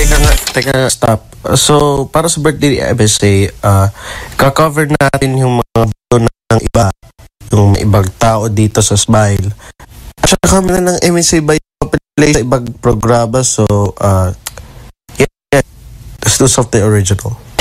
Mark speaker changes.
Speaker 1: teka nga, stop. So, para sa birthday ni MSA, kakover natin yung mga video ng iba, yung ibang tao dito sa Smile. At saka kami na ng MSA ba yung play sa ibang programa. So, yeah, let's do something original.